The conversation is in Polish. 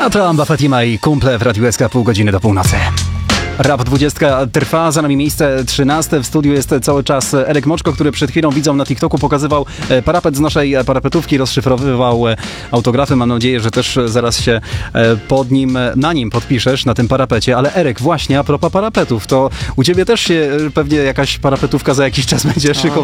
A to Amba Fatima i kumple w Radiu SK, pół godziny do północy. Rap 20 trwa, za nami miejsce 13. W studiu jest cały czas Erek Moczko, który przed chwilą widzom na TikToku pokazywał parapet z naszej parapetówki, rozszyfrowywał autografy. Mam nadzieję, że też zaraz się na nim podpiszesz, na tym parapecie. Ale Erek, właśnie a propos parapetów, to u ciebie też się pewnie jakaś parapetówka za jakiś czas będzie szykowała.